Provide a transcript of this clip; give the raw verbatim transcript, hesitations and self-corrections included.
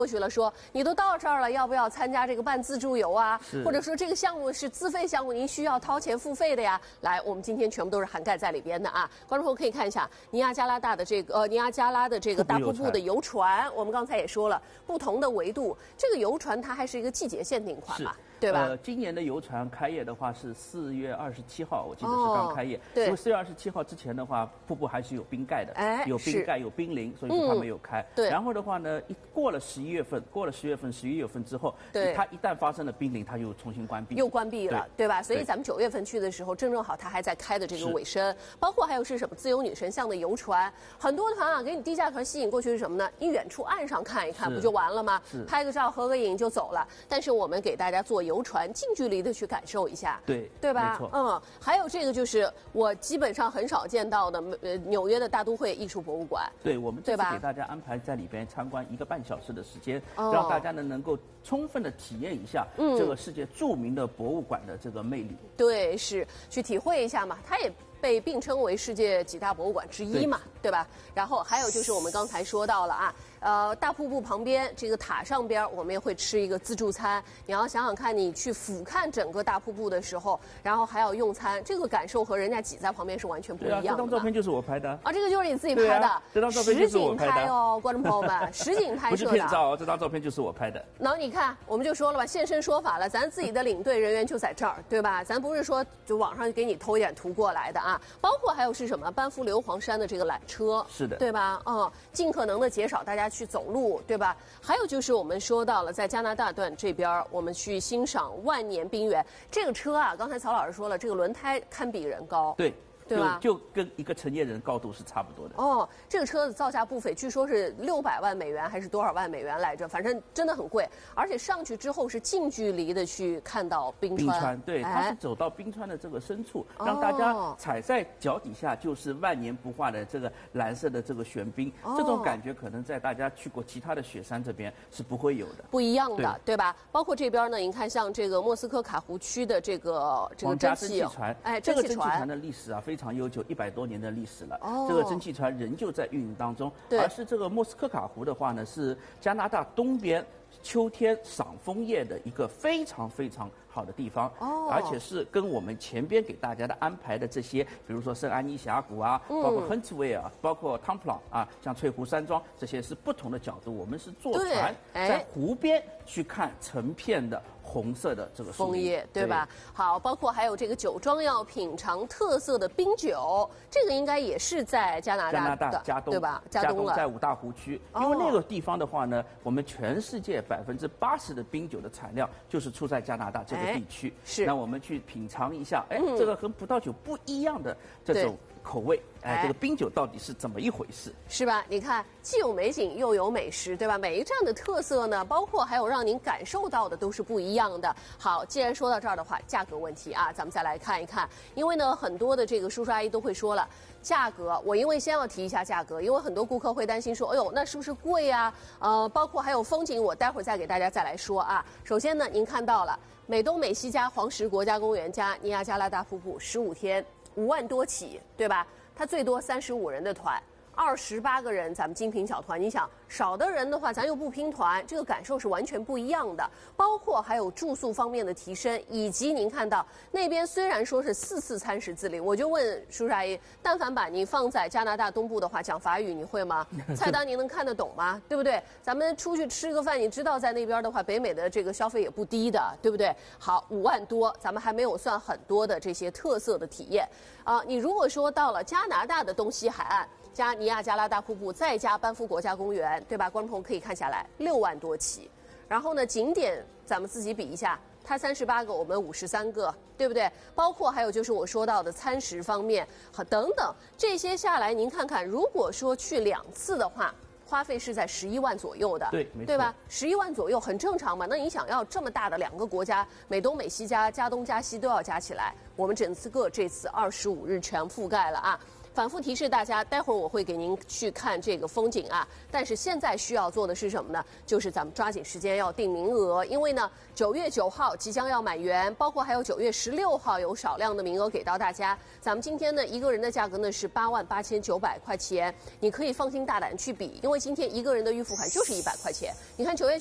过去了，说你都到这儿了，要不要参加这个半自助游啊？或者说这个项目是自费项目，您需要掏钱付费的呀？来，我们今天全部都是涵盖在里边的啊！观众朋友可以看一下尼亚加拉大的这个呃尼亚加拉的这个大瀑布的游船，我们刚才也说了，不同的维度，这个游船它还是一个季节限定款吧？对吧？ 呃，今年的游船开业的话是四月二十七号，我记得是刚开业。哦、 对。 因为四月二十七号之前的话，瀑布还是有冰盖的， 哎， 有冰盖有冰凌，所以说它没有开。 嗯、对。 然后的话呢，一过了十一月份，过了十月份、十一月份之后， 对， 它一旦发生了冰凌，它又重新关闭。 又关闭了， 对, 对吧？所以咱们九月份去的时候，正正好它还在开的这个尾声。包括还有是什么自由女神像的游船，很多团啊，给你低价团吸引过去是什么呢？你远处岸上看一看，不就完了吗？拍个照、合个影就走了。但是我们给大家坐游船，近距离离的去感受一下， 对对吧？嗯，还有这个就是我基本上很少见到的，呃，纽约的大都会艺术博物馆。 对，我们这次给大家安排在里边参观一个半小时的时间， 哦、 让大家呢能够充分的体验一下这个世界著名的博物馆的这个魅力。 嗯、对，是去体会一下嘛，它也被并称为世界几大博物馆之一嘛， 对, 对吧？然后还有就是我们刚才说到了啊，呃，大瀑布旁边这个塔上边，我们也会吃一个自助餐。你要想想看，你去俯瞰整个大瀑布的时候，然后还要用餐，这个感受和人家挤在旁边是完全不一样的。 对啊，这张照片就是我拍的啊，这个就是你自己拍的。 啊、这张照片就是我拍的。 实景拍哦，观众朋友们，实景拍摄的。 不是骗照哦，这张照片就是我拍的。 然后你看，我们就说了吧，现身说法了，咱自己的领队人员就在这儿，对吧？咱不是说就网上给你偷一点图过来的啊，包括还有。是什么？班夫硫磺山的这个缆车， 是的， 对吧？嗯，尽可能的减少大家去走路，对吧？还有就是我们说到了，在加拿大段这边，我们去欣赏万年冰原这个车啊。刚才曹老师说了，这个轮胎堪比人高， 对。 对吧？ 就跟一个成年人高度是差不多的。 哦，这个车子造价不菲，据说是六百万美元还是多少万美元来着？反正真的很贵。而且上去之后是近距离的去看到冰川。 冰川，对，它是走到冰川的这个深处，哎、让大家踩在脚底下就是万年不化的这个蓝色的这个玄冰。哦、这种感觉可能在大家去过其他的雪山这边是不会有的， 不一样的， 对, 对吧？包括这边呢，你看像这个莫斯科卡湖区的这个这个蒸汽船， 哎， 这个蒸汽船的历史啊非常。非常悠久，一百多年的历史了。哦，这个蒸汽船仍旧在运营当中。而是这个莫斯科卡湖的话呢，是加拿大东边秋天赏枫叶的一个非常非常好的地方。哦，而且是跟我们前边给大家的安排的这些，比如说圣安妮峡谷啊，嗯、包括亨茨维尔，包括汤普朗啊，像翠湖山庄，这些是不同的角度。我们是坐船在湖边去看成片的。红色的这个枫叶，对吧？对，好，包括还有这个酒庄要品尝特色的冰酒，这个应该也是在加拿大的， 加拿大加东， 对吧？ 加东在五大湖区，因为那个地方的话呢，我们全世界百分之八十的冰酒的产量就是出在加拿大这个地区。 是， 那我们去品尝一下，哎，嗯、这个和葡萄酒不一样的这种口味。哎，这个冰酒到底是怎么一回事？ 是吧？你看，既有美景又有美食，对吧？每一站的特色呢，包括还有让您感受到的都是不一样的。好，既然说到这儿的话，价格问题啊，咱们再来看一看。因为呢，很多的这个叔叔阿姨都会说了，价格，我因为先要提一下价格，因为很多顾客会担心说，哎呦，那是不是贵呀？呃，包括还有风景，我待会儿再给大家再来说啊。首先呢，您看到了美东美西加黄石国家公园加尼亚加拉大瀑布，十五天五万多起，对吧？它最多三十五人的团，二十八个人咱们精品小团。你想少的人的话，咱又不拼团，这个感受是完全不一样的。包括还有住宿方面的提升，以及您看到那边虽然说是四次餐食自理，我就问叔叔阿姨，但凡把您放在加拿大东部的话，讲法语你会吗？菜单您能看得懂吗？对不对？咱们出去吃个饭，你知道在那边的话，北美的这个消费也不低的，对不对？好，五万多，咱们还没有算很多的这些特色的体验啊、呃。你如果说到了加拿大的东西海岸，加尼亚加拉大瀑布，再加班夫国家公园，对吧？观众朋友可以看下来，六万多起。然后呢，景点咱们自己比一下，它三十八个，我们五十三个，对不对？包括还有就是我说到的餐食方面和等等，这些下来，您看看，如果说去两次的话，花费是在十一万左右的， 对，没错， 对吧？十一万左右很正常嘛。那你想要这么大的两个国家，美东美西加加东加西都要加起来，我们整个这次二十五日全覆盖了啊。 反复提示大家，待会儿我会给您去看这个风景啊。但是现在需要做的是什么呢？就是咱们抓紧时间要订名额，因为呢，九月九号即将要满员，包括还有九月十六号有少量的名额给到大家。咱们今天呢，一个人的价格呢是八万八千九百块钱，你可以放心大胆去比，因为今天一个人的预付款就是一百块钱。你看九月。